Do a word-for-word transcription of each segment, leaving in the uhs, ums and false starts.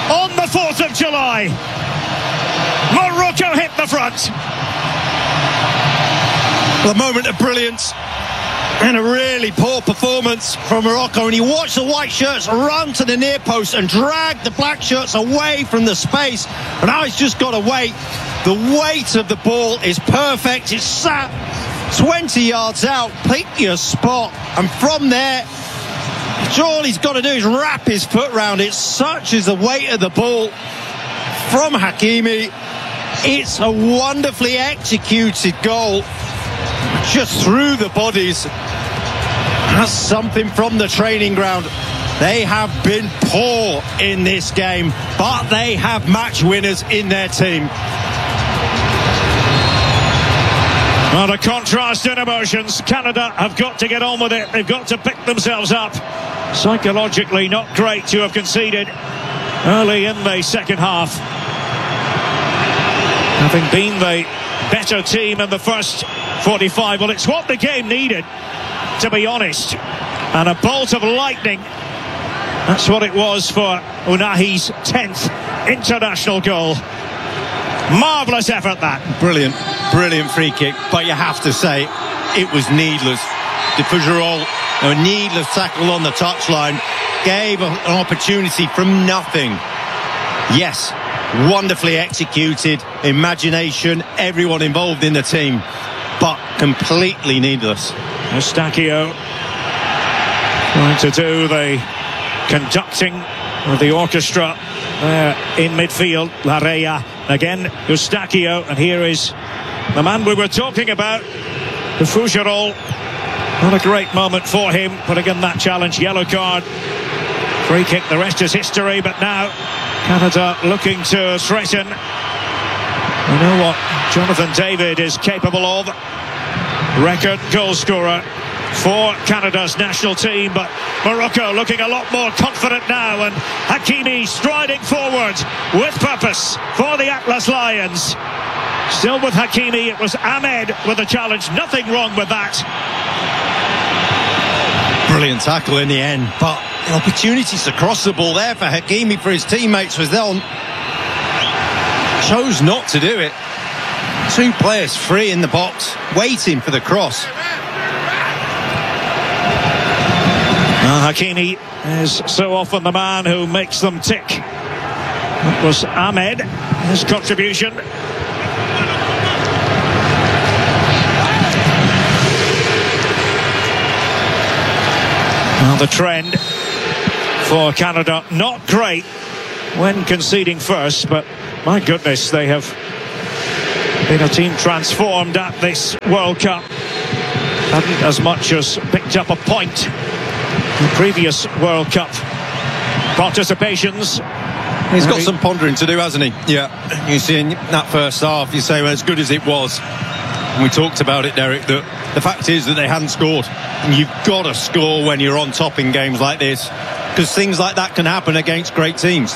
on the fourth of July. Morocco hit the front. The moment of brilliance and a really poor performance from Morocco, and you watch the white shirts run to the near post and drag the black shirts away from the space, and now he's just got to wait. The weight of the ball is perfect. It's sat twenty yards out. Pick your spot, and from there all he's got to do is wrap his foot round it. Such is the weight of the ball from Hakimi. It's a wonderfully executed goal, just through the bodies. That's something from the training ground. They have been poor in this game, but they have match winners in their team. Well, the contrast in emotions. Canada have got to get on with it. They've got to pick themselves up. Psychologically not great to have conceded early in the second half, having been the better team in the first forty-five. Well, it's what the game needed, to be honest. And a bolt of lightning. That's what it was for Unahi's tenth international goal. Marvellous effort, that. Brilliant, brilliant free kick. But you have to say, it was needless. De Fougerolles, a needless tackle on the touchline, gave an opportunity from nothing. Yes, wonderfully executed, imagination, everyone involved in the team, but completely needless. Eustáquio trying to do the conducting of the orchestra there in midfield. Larrea again, Eustáquio, and here is the man we were talking about, De Fougerolles. Not a great moment for him, but again that challenge, yellow card, free kick, the rest is history. But now Canada looking to threaten. You know what Jonathan David is capable of. Record goal scorer for Canada's national team, but Morocco looking a lot more confident now, and Hakimi striding forward with purpose for the Atlas Lions. Still with Hakimi, it was Ahmed with the challenge. Nothing wrong with that. Brilliant tackle in the end, but the opportunities to cross the ball there for Hakimi, for his teammates, was there. Chose not to do it. Two players free in the box, waiting for the cross. Well, Hakimi is so often the man who makes them tick. That was Ahmed, his contribution. Well, the trend for Canada, not great when conceding first, but my goodness, they have been a team transformed at this World Cup. Hadn't as much as picked up a point in previous World Cup participations. He's got some pondering to do, hasn't he? Yeah, you see in that first half, you say, well, as good as it was, and we talked about it, Derek, that the fact is that they hadn't scored. And you've got to score when you're on top in games like this, because things like that can happen against great teams.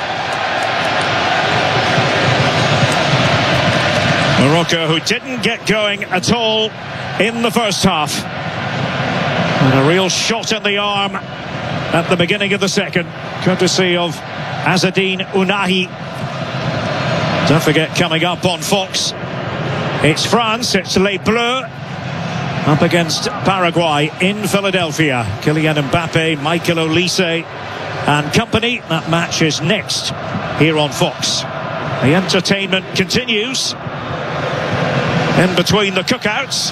Morocco, who didn't get going at all in the first half, and a real shot in the arm at the beginning of the second, courtesy of Azzedine Ounahi. Don't forget, coming up on Fox, it's France, it's Les Bleus up against Paraguay in Philadelphia. Kylian Mbappe, Michael Olise and company. That match is next here on Fox. The entertainment continues in between the cookouts.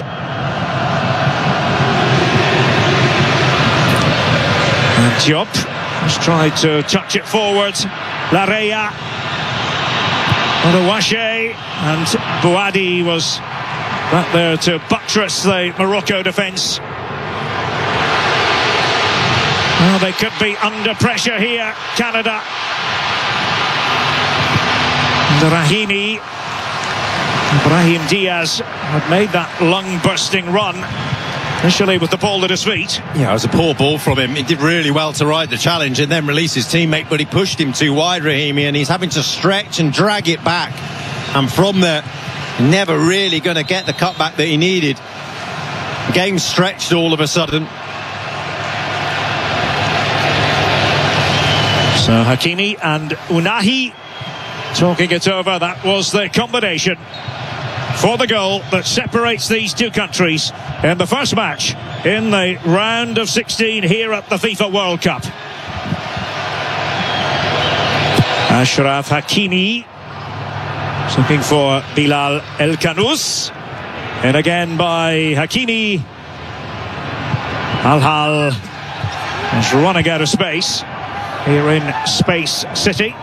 And Diop has tried to touch it forward. Larrea, Onuache, and Bouadi was back there to buttress the Morocco defence. Well, they could be under pressure here, Canada. And Rahimi, Brahim Diaz had made that lung-bursting run, initially with the ball at his feet. Yeah, it was a poor ball from him. He did really well to ride the challenge and then release his teammate, but he pushed him too wide, Rahimi, and he's having to stretch and drag it back. And from there, never really going to get the cutback that he needed. Game stretched all of a sudden. So Hakimi and Unahi talking it over. That was the combination for the goal that separates these two countries in the first match in the round of sixteen here at the FIFA World Cup. Achraf Hakimi looking for Bilal El-Khanous, and again by Hakimi. Al-Hal is running out of space here in Space City.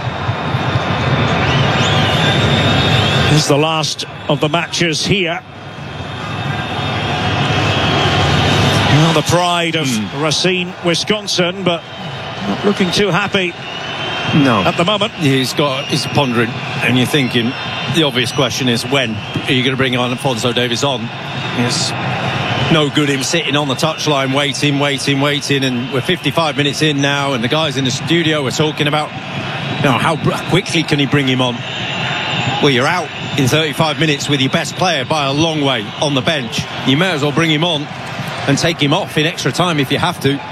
This is the last of the matches here. Well, the pride of mm. Racine, Wisconsin, but not looking too happy. No, at the moment. He's got, he's pondering, and you're thinking the obvious question is, when are you going to bring on Alphonso Davies on? It's no good him sitting on the touchline waiting, waiting, waiting, and we're fifty-five minutes in now, and the guys in the studio are talking about, you know, how quickly can he bring him on? Well, you're out in thirty-five minutes with your best player by a long way on the bench. You may as well bring him on and take him off in extra time if you have to.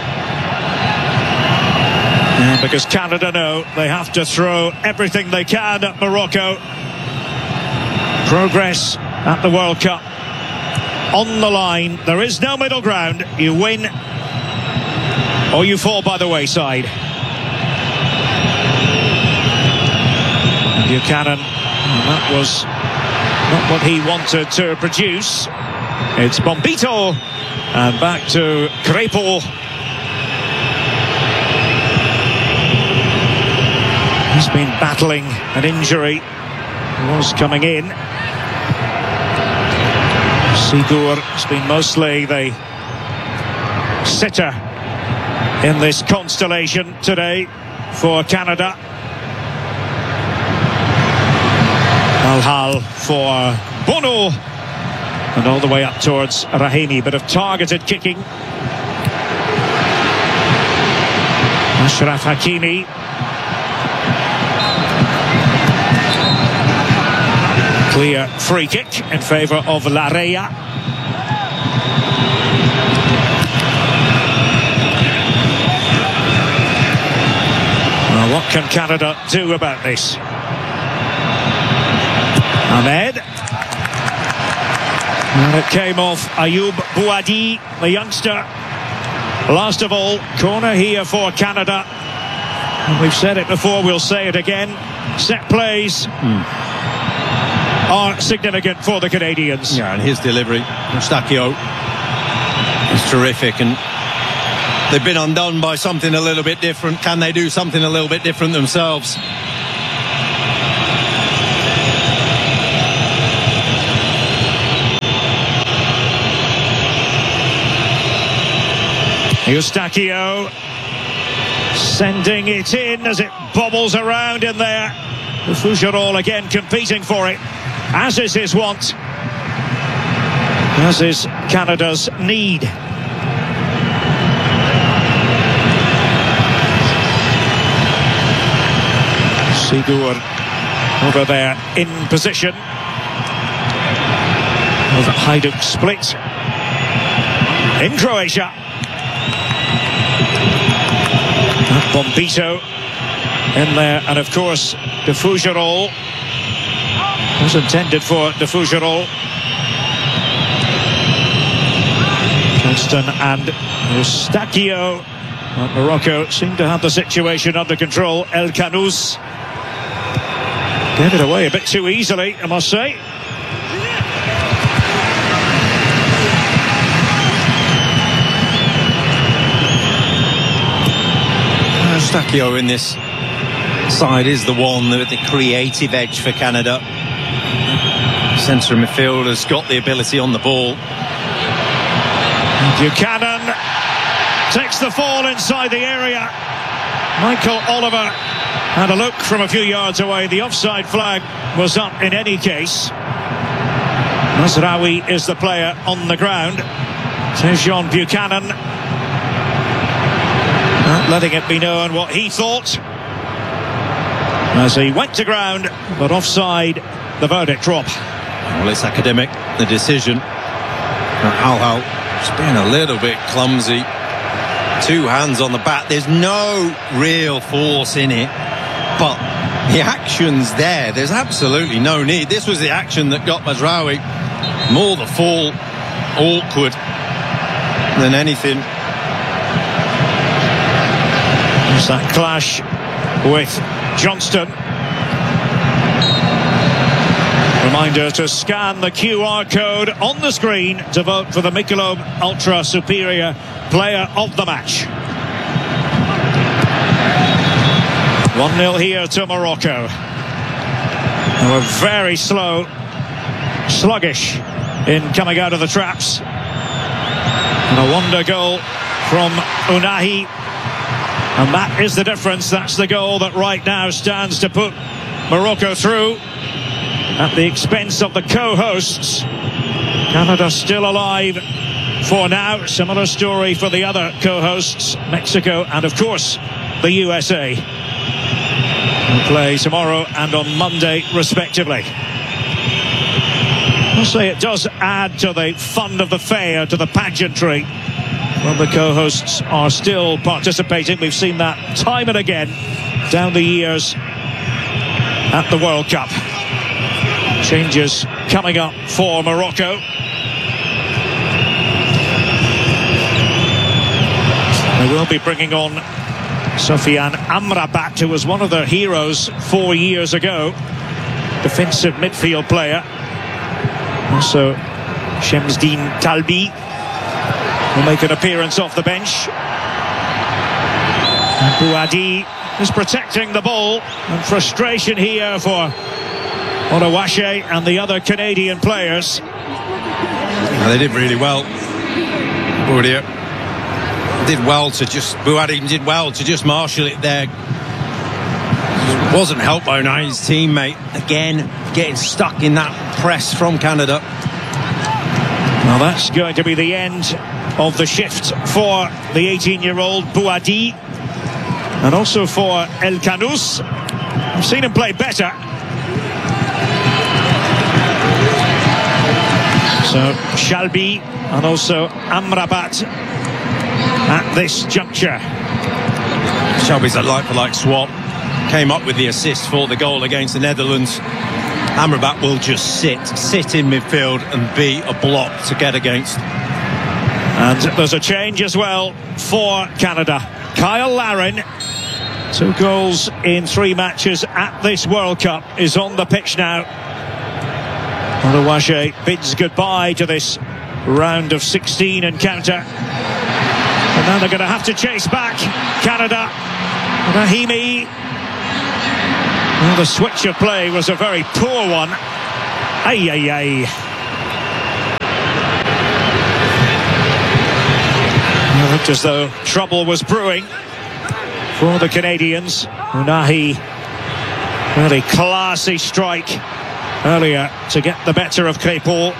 Yeah, because Canada know they have to throw everything they can at Morocco. Progress at the World Cup on the line. There is no middle ground. You win or you fall by the wayside. Buchanan, that was not what he wanted to produce. It's Bombito, and back to Crépeau. He's been battling an injury. He was coming in. Sigur has been mostly the sitter in this constellation today for Canada. Al-Hal for Bono, and all the way up towards Rahimi. Bit of targeted kicking. Achraf Hakimi. Clear free kick in favour of Larrea. Well, what can Canada do about this? Ahmed. And it came off Ayoub Bouadi, the youngster. Last of all, corner here for Canada. And we've said it before, we'll say it again. Set plays mm. are significant for the Canadians. Yeah, and his delivery, Eustáquio, is terrific. And they've been undone by something a little bit different. Can they do something a little bit different themselves? Eustáquio sending it in as it bobbles around in there. Fougerolles again competing for it, as is his want, as is Canada's need. Sigur over there in position. Over Hajduk Split in Croatia. Bombito in there, and of course De Fougerolles was intended for De Fougerolles. Johnston and Eustáquio. Morocco seem to have the situation under control. El-Khanous gave it away a bit too easily, I must say. Eustáquio in this side is the one with the creative edge for Canada. Centre midfielder's got the ability on the ball. Buchanan takes the fall inside the area. Michael Oliver had a look from a few yards away. The offside flag was up in any case. Mazraoui is the player on the ground. Tejon Buchanan not letting it be known what he thought as he went to ground, but offside, the verdict drop. Well, it's academic, the decision. Al-Hal just being a little bit clumsy. Two hands on the bat. There's no real force in it, but the action's there. There's absolutely no need. This was the action that got Mazraoui more the fall awkward than anything. There's that clash with Johnston. Reminder to scan the Q R code on the screen to vote for the Michelob Ultra Superior Player of the Match. one nil here to Morocco. They were very slow, sluggish in coming out of the traps. And a wonder goal from Ounahi. And that is the difference. That's the goal that right now stands to put Morocco through at the expense of the co-hosts. Canada still alive for now. Similar story for the other co-hosts, Mexico and of course the U S A. We'll play tomorrow and on Monday respectively. I'll say it does add to the fun of the fair, to the pageantry, when the co-hosts are still participating. We've seen that time and again down the years at the World Cup. Changes coming up for Morocco. They will be bringing on Sofiane Amrabat, who was one of their heroes four years ago. Defensive midfield player. Also, Shemsdine Talbi will make an appearance off the bench. And Bouhaddi is protecting the ball. And frustration here for Onawashe and the other Canadian players. Yeah, they did really well. Bouhaddi did well to just Bouhaddi did well to just marshal it there. Wasn't helped by Ounahi's teammate. Again, getting stuck in that press from Canada. Well, that's going to be the end of the shift for the eighteen-year-old Bouhaddi, and also for El Khanous. I've seen him play better. So Shalbi and also Amrabat at this juncture. Shelby's a like-for-like swap. Came up with the assist for the goal against the Netherlands. Amrabat will just sit, sit in midfield and be a block to get against. And there's a change as well for Canada. Kyle Larin, two goals in three matches at this World Cup, is on the pitch now. Onawashe bids goodbye to this round of sixteen encounter. And now they're going to have to chase back Canada. Rahimi. Well, the switch of play was a very poor one. Ay, ay, ay. It looked as though trouble was brewing for the Canadians. Ounahi, really classy strike earlier to get the better of Crépol.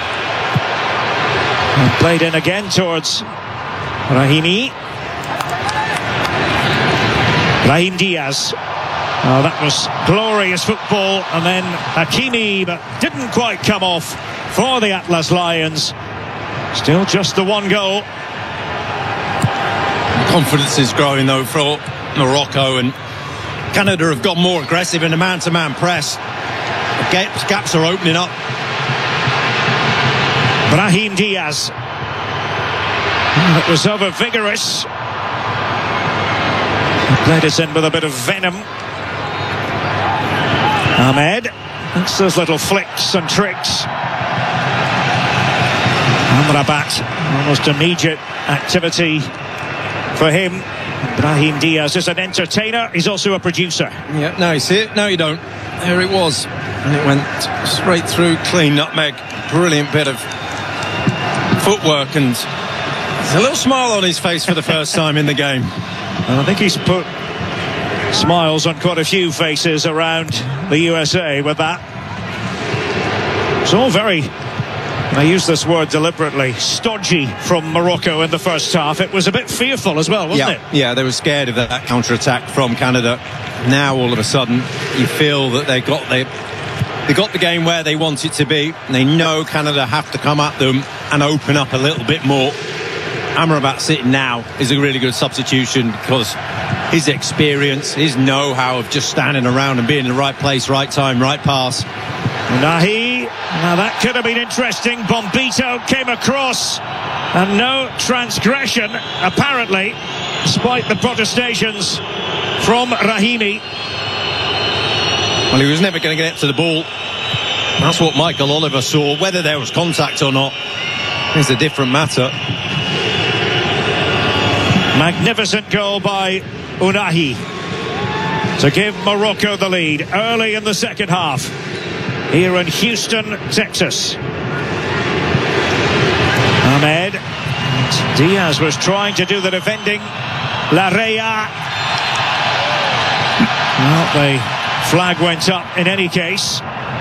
And played in again towards Rahimi. Brahim Diaz. Oh, that was glorious football, and then Hakimi, but didn't quite come off for the Atlas Lions. Still just the one goal. Confidence is growing though for Morocco, and Canada have got more aggressive in a man-to-man press. The gaps, gaps are opening up. Brahim Diaz. It was over vigorous. Played it in with a bit of venom. Ahmed, that's those little flicks and tricks. Amrabat, almost immediate activity for him. Brahim Diaz is an entertainer, he's also a producer. Yeah, no, you see it? No, you don't. There it was. And it went straight through, clean nutmeg. Brilliant bit of footwork, and there's a little smile on his face for the first time in the game. And I think he's put smiles on quite a few faces around the U S A with that. It's all very, and I use this word deliberately, stodgy from Morocco in the first half. It was a bit fearful as well, wasn't yeah, it? Yeah, they were scared of that, that counter-attack from Canada. Now all of a sudden you feel that they got the they got the game where they want it to be. They know Canada have to come at them and open up a little bit more. Amrabat sitting now is a really good substitution because his experience, his know-how of just standing around and being in the right place, right time, right pass. Nahi, now that could have been interesting. Bombito came across and no transgression, apparently, despite the protestations from Rahimi. Well, he was never going to get to the ball. That's what Michael Oliver saw. Whether there was contact or not is a different matter. Magnificent goal by Unahi to give Morocco the lead early in the second half here in Houston, Texas. Ahmed. Diaz was trying to do the defending. Larrea. Well, the flag went up in any case.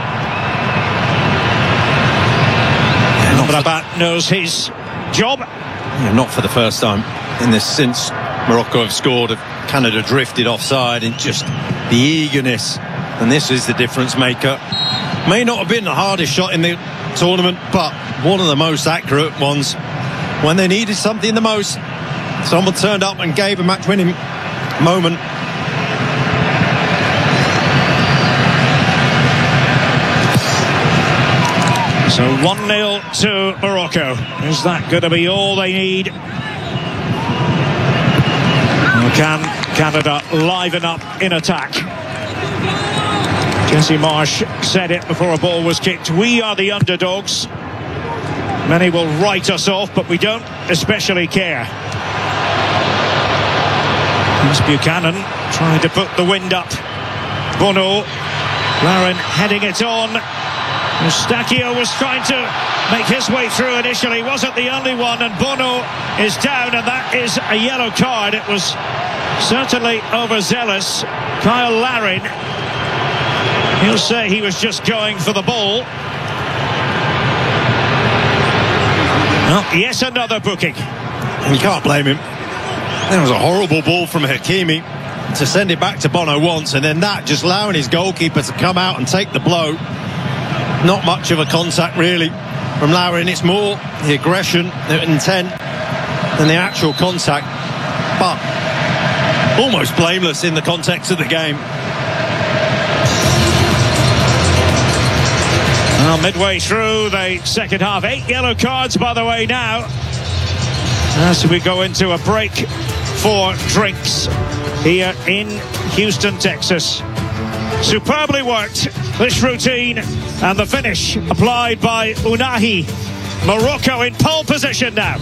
Amrabat knows his job. Yeah, not for the first time in this since Morocco have scored. Canada drifted offside and just the eagerness. And this is the difference maker. May not have been the hardest shot in the tournament, but one of the most accurate ones. When they needed something the most, someone turned up and gave a match-winning moment. So one nil to Morocco. Is that going to be all they need? Or can Canada liven up in attack? Jesse Marsh said it before a ball was kicked. We are the underdogs. Many will write us off, but we don't especially care. Here's Buchanan trying to put the wind up. Bono. Larin heading it on. Eustachio was trying to make his way through initially, wasn't the only one, and Bono is down, and that is a yellow card. It was certainly overzealous. Kyle Larin, he'll say he was just going for the ball. Well, yes, another booking. And you can't blame him. There was a horrible ball from Hakimi to send it back to Bono once, and then that just allowing his goalkeeper to come out and take the blow. Not much of a contact really from Larin. It's more the aggression, the intent than the actual contact, but almost blameless in the context of the game. Well, midway through the second half, eight yellow cards by the way now, as we go into a break for drinks here in Houston, Texas. Superbly worked, this routine, and the finish applied by Unahi. Morocco in pole position now.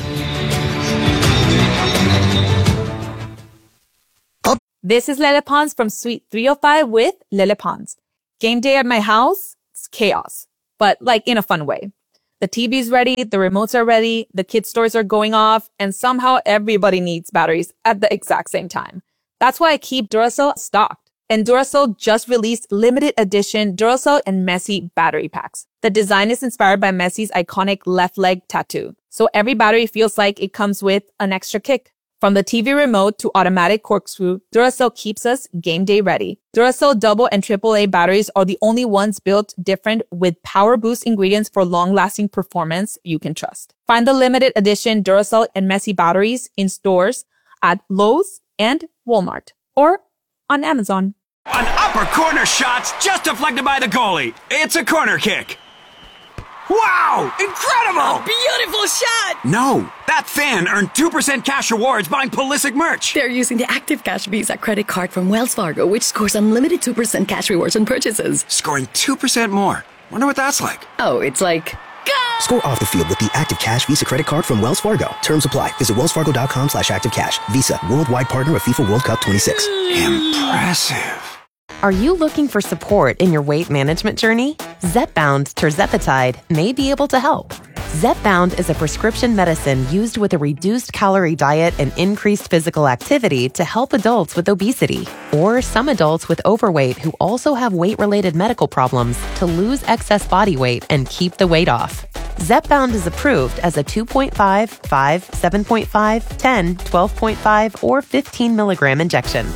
This is Lele Pons from Suite three oh five with Lele Pons. Game day at my house, it's chaos, but like in a fun way. The T V's ready, the remotes are ready, the kids' toys are going off, and somehow everybody needs batteries at the exact same time. That's why I keep Duracell stocked. And Duracell just released limited edition Duracell and Messi battery packs. The design is inspired by Messi's iconic left leg tattoo. So every battery feels like it comes with an extra kick. From the T V remote to automatic corkscrew, Duracell keeps us game day ready. Duracell double and triple A batteries are the only ones built different with power boost ingredients for long-lasting performance you can trust. Find the limited edition Duracell and Messi batteries in stores at Lowe's and Walmart or on Amazon. An upper corner shot's just deflected by the goalie. It's a corner kick. Wow! Incredible! Beautiful shot! No, that fan earned two percent cash rewards buying Pulisic merch. They're using the Active Cash Visa credit card from Wells Fargo, which scores unlimited two percent cash rewards on purchases. Scoring two percent more. Wonder what that's like. Oh, it's like... Go! Score off the field with the Active Cash Visa credit card from Wells Fargo. Terms apply. Visit wellsfargo.com slash activecash. Visa, worldwide partner of FIFA World Cup twenty-six. Impressive. Are you looking for support in your weight management journey? Zepbound tirzepatide may be able to help. Zepbound is a prescription medicine used with a reduced calorie diet and increased physical activity to help adults with obesity or some adults with overweight who also have weight-related medical problems to lose excess body weight and keep the weight off. Zepbound is approved as a two point five, five, seven point five, ten, twelve point five, or fifteen milligram injection.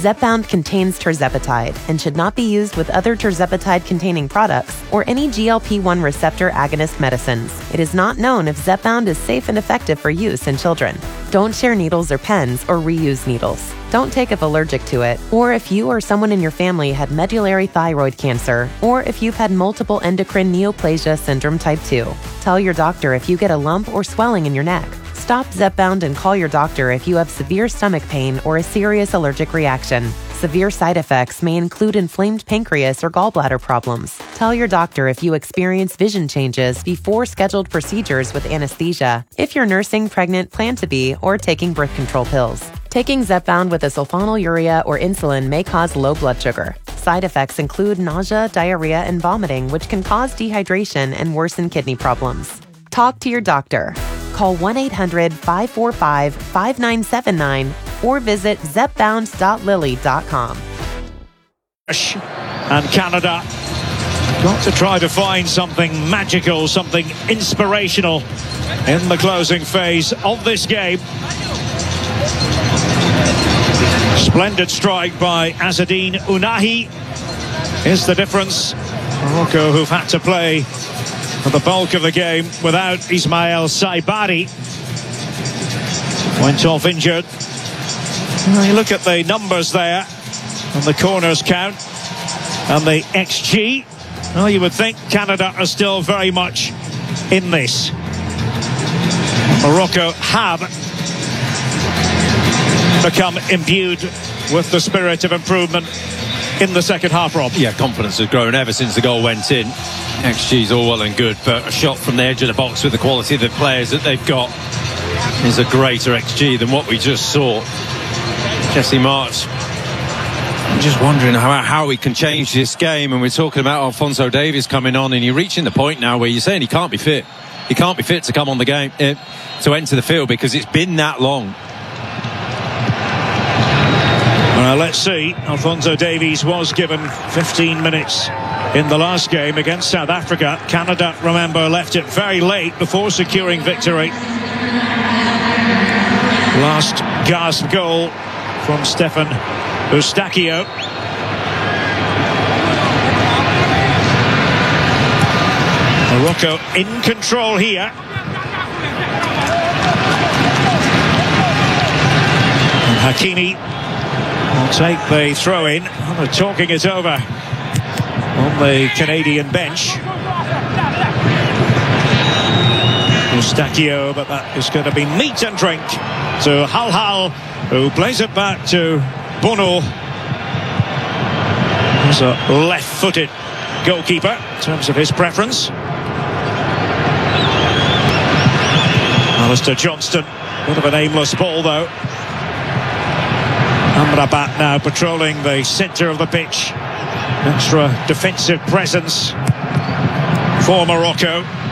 Zepbound contains tirzepatide and should not be used with other tirzepatide-containing products or any G L P one receptor agonist medicines. It is not known if Zepbound is safe and effective for use in children. Don't share needles or pens or reuse needles. Don't take if allergic to it, or if you or someone in your family had medullary thyroid cancer, or if you've had multiple endocrine neoplasia syndrome type two. Tell your doctor if you get a lump or swelling in your neck. Stop Zepbound and call your doctor if you have severe stomach pain or a serious allergic reaction. Severe side effects may include inflamed pancreas or gallbladder problems. Tell your doctor if you experience vision changes before scheduled procedures with anesthesia, if you're nursing, pregnant, plan to be, or taking birth control pills. Taking Zepbound with a sulfonylurea or insulin may cause low blood sugar. Side effects include nausea, diarrhea, and vomiting, which can cause dehydration and worsen kidney problems. Talk to your doctor. Call one eight hundred, five four five, five nine seven nine or visit zepbound dot lilly dot com. And Canada got to try to find something magical, something inspirational in the closing phase of this game. Splendid strike by Azzedine Ounahi is the difference. Morocco, who've had to play for the bulk of the game without Ismail Saibari, went off injured. Well, you look at the numbers there and the corners count and the X G. Well, you would think Canada are still very much in this. Morocco have become imbued with the spirit of improvement in the second half, Rob. Yeah, confidence has grown ever since the goal went in. X G's all well and good, but a shot from the edge of the box with the quality of the players that they've got is a greater X G than what we just saw. Jesse Marsch, I'm just wondering how, how we can change this game, and we're talking about Alphonso Davies coming on, and you're reaching the point now where you're saying he can't be fit. He can't be fit to come on the game, uh, to enter the field, because it's been that long. Well, let's see. Alphonso Davies was given fifteen minutes in the last game against South Africa. Canada, remember, left it very late before securing victory. Last gasp goal from Stefan Eustáquio. Morocco in control here. And Hakimi will take the throw in. Oh, they're talking it over on the Canadian bench. Eustáquio, but that is going to be meat and drink to Hal Hal, who plays it back to Bono. He's a left-footed goalkeeper in terms of his preference. Alistair Johnston, bit of an aimless ball though. Amrabat now patrolling the centre of the pitch. Extra defensive presence for Morocco.